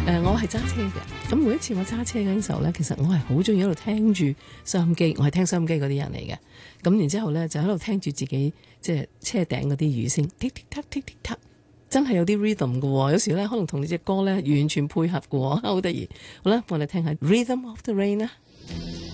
我係揸車嘅，咁每一次我揸車嗰陣時候咧，其實我係好中意喺度聽住收音機，我係聽收音機嗰啲人嚟嘅。咁然之後咧就喺度聽住自己即係車頂嗰啲雨聲，滴滴嗒滴滴嗒，真係有啲 rhythm 嘅喎。有時咧可能同呢隻歌咧完全配合嘅喎，好得意。好啦，我哋聽下 Rhythm of the Rain 啦。